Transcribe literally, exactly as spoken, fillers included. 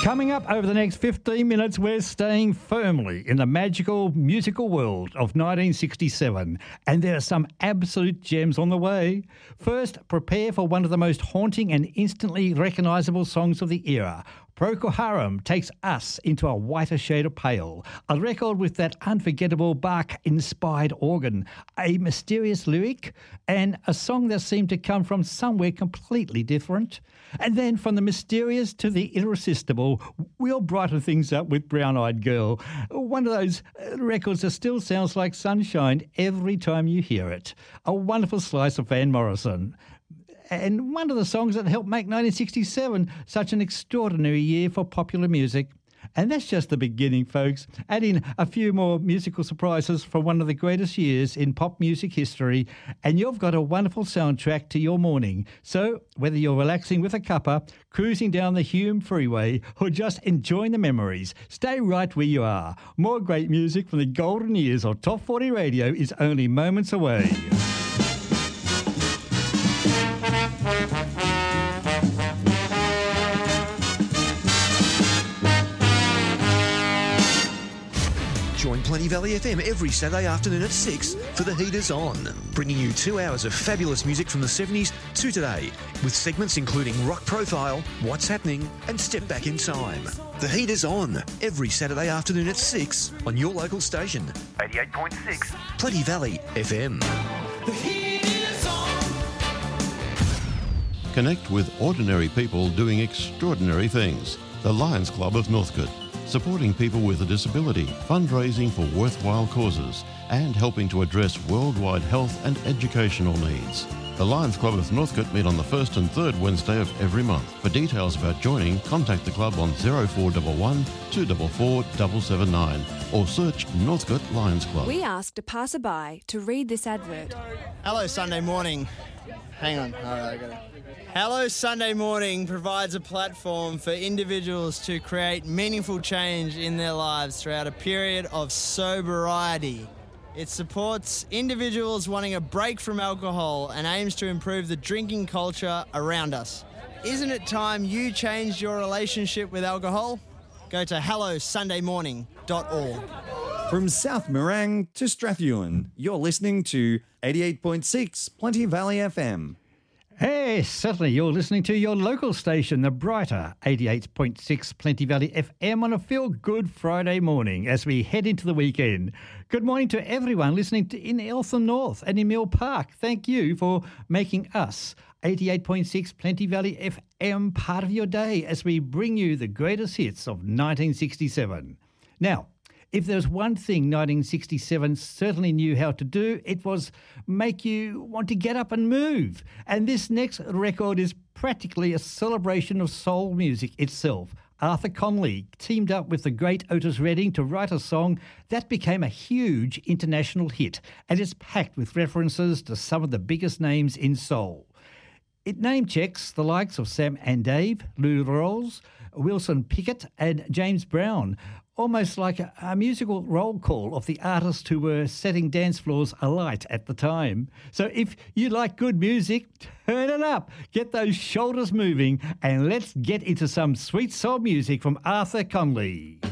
Coming up over the next fifteen minutes, we're staying firmly in the magical musical world of nineteen sixty-seven, and there are some absolute gems on the way. First, prepare for one of the most haunting and instantly recognisable songs of the era. Procol Harum takes us into a whiter shade of pale, a record with that unforgettable Bach-inspired organ, a mysterious lyric, and a song that seemed to come from somewhere completely different. And then from the mysterious to the irresistible, we'll brighten things up with Brown Eyed Girl, one of those records that still sounds like sunshine every time you hear it. A wonderful slice of Van Morrison. And one of the songs that helped make nineteen sixty-seven such an extraordinary year for popular music. And that's just the beginning, folks. Add in a few more musical surprises from one of the greatest years in pop music history, and you've got a wonderful soundtrack to your morning. So whether you're relaxing with a cuppa, cruising down the Hume Freeway, or just enjoying the memories, stay right where you are. More great music from the golden years of Top forty Radio is only moments away. Join Plenty Valley F M every Saturday afternoon at six for The Heaters On, bringing you two hours of fabulous music from the seventies to today, with segments including Rock Profile, What's Happening, and Step Back in Time. The Heaters On, every Saturday afternoon at six on your local station, eighty-eight point six Plenty Valley F M. The Heaters On. Connect with ordinary people doing extraordinary things. The Lions Club of Northcote, supporting people with a disability, fundraising for worthwhile causes, and helping to address worldwide health and educational needs. The Lions Club of Northcote meet on the first and third Wednesday of every month. For details about joining, contact the club on oh four one one, two four four, seven seven nine or search Northcote Lions Club. We asked a passerby to read this advert. Hello, Sunday Morning. Hang on. All right, I got it. Hello Sunday Morning provides a platform for individuals to create meaningful change in their lives throughout a period of sobriety. It supports individuals wanting a break from alcohol and aims to improve the drinking culture around us. Isn't it time you changed your relationship with alcohol? Go to hello sunday morning dot org. From South Morang to Strathewen, you're listening to eighty-eight point six Plenty Valley F M. Hey, certainly you're listening to your local station, the brighter eighty-eight point six Plenty Valley F M on a feel-good Friday morning as we head into the weekend. Good morning to everyone listening to in Eltham North and in Mill Park. Thank you for making us eighty-eight point six Plenty Valley F M part of your day as we bring you the greatest hits of nineteen sixty-seven. Now, if there's one thing nineteen sixty-seven certainly knew how to do, it was make you want to get up and move. And this next record is practically a celebration of soul music itself. Arthur Conley teamed up with the great Otis Redding to write a song that became a huge international hit, and it's packed with references to some of the biggest names in soul. It name-checks the likes of Sam and Dave, Lou Rawls, Wilson Pickett and James Brown, almost like a, a musical roll call of the artists who were setting dance floors alight at the time. So if you like good music, turn it up, get those shoulders moving, and let's get into some sweet soul music from Arthur Conley.